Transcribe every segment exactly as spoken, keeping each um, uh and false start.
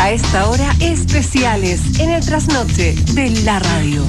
A esta hora, especiales en el trasnoche de la radio.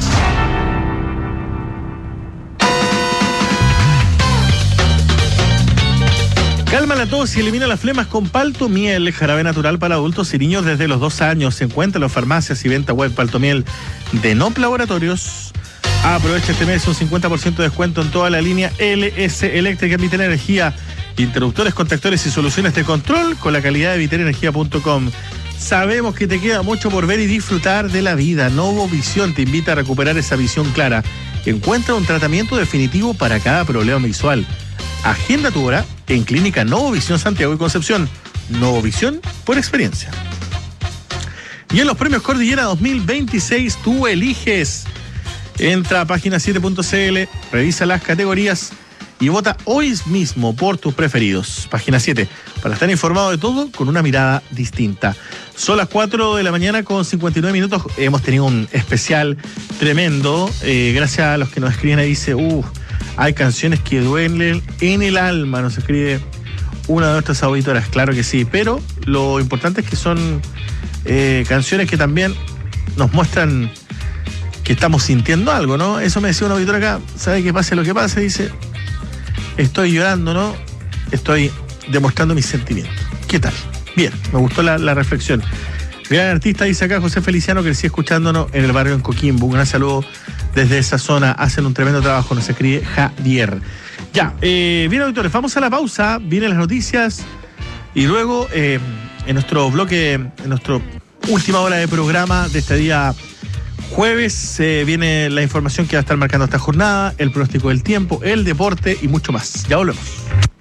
Calma la tos y elimina las flemas con Paltomiel, jarabe natural para adultos y niños desde los dos años. Se encuentra en las farmacias y venta web. Paltomiel de N O P Laboratorios. Aprovecha este mes un cincuenta por ciento de descuento en toda la línea L S Eléctrica Vital Energía. Interruptores, contactores y soluciones de control con la calidad de vital energía punto com. Sabemos que te queda mucho por ver y disfrutar de la vida. Novovisión te invita a recuperar esa visión clara. Encuentra un tratamiento definitivo para cada problema visual. Agenda tu hora en Clínica Novovisión Santiago y Concepción. Novovisión por experiencia. Y en los premios Cordillera dos mil veintiséis tú eliges. Entra a página siete punto c l, revisa las categorías y vota hoy mismo por tus preferidos. Página siete, para estar informado de todo con una mirada distinta. Son las cuatro de la mañana con cincuenta y nueve minutos. Hemos tenido un especial tremendo. Eh, gracias a los que nos escriben ahí, dice, uh, hay canciones que duelen en el alma, nos escribe una de nuestras auditoras. Claro que sí, pero lo importante es que son eh, canciones que también nos muestran que estamos sintiendo algo, ¿no? Eso me decía un auditor acá, sabe que pase lo que pase, dice, estoy llorando, ¿no? Estoy demostrando mis sentimientos. ¿Qué tal? Bien, me gustó la, la reflexión. Gran artista, dice acá José Feliciano, que crecí escuchándonos en el barrio en Coquimbo. Un gran saludo desde esa zona. Hacen un tremendo trabajo, nos escribe Javier. Ya, eh, bien, auditores, vamos a la pausa. Vienen las noticias y luego eh, en nuestro bloque, en nuestra última hora de programa de este día jueves, eh, viene la información que va a estar marcando esta jornada, el pronóstico del tiempo, el deporte y mucho más. Ya volvemos.